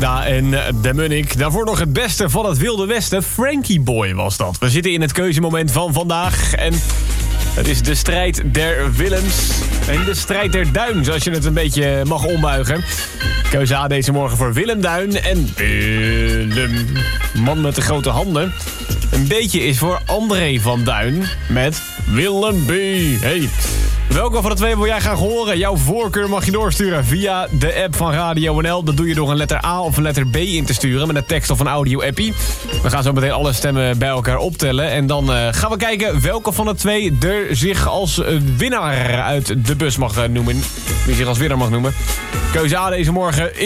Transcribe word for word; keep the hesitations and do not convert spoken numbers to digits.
Magda en de Munnik. Daarvoor nog het beste van het Wilde Westen. Frankie Boy was dat. We zitten in het keuzemoment van vandaag. En het is de strijd der Willems. En de strijd der Duin, zoals je het een beetje mag ombuigen. Keuze A deze morgen voor Willem Duin en Willem. Man met de grote handen. Een beetje is voor André van Duin met Willem B. Hey. Welke van de twee wil jij graag horen? Jouw voorkeur mag je doorsturen via de app van Radio N L. Dat doe je door een letter A of een letter B in te sturen met een tekst of een audio-appie. We gaan zo meteen alle stemmen bij elkaar optellen. En dan uh, gaan we kijken welke van de twee er zich als uh, winnaar uit de bus mag uh, noemen. Wie zich als winnaar mag noemen. Keuze A deze morgen